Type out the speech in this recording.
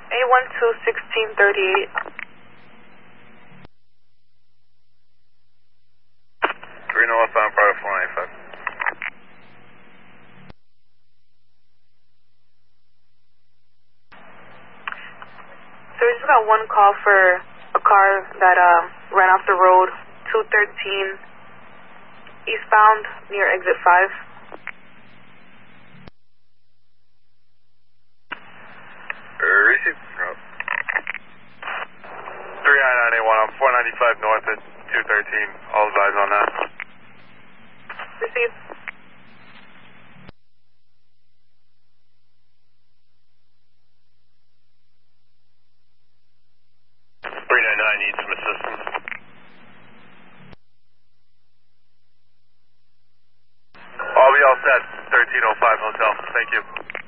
A12-1638. 3 North on Private 495. So we just got one call for a car that ran off the road, 213 eastbound near exit 5. Receive. 39981 on 495 North at 213. All advise on that. Receive. 399 needs some assistance. I'll be all set. 1305 Hotel. Thank you.